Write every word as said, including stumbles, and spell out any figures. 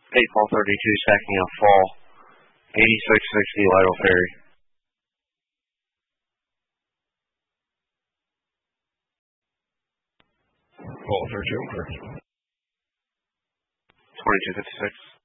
eight ball thirty-two, stacking up fall. eighty-six sixty, Lytle Ferry. Call for Joker. twenty-two fifty-six.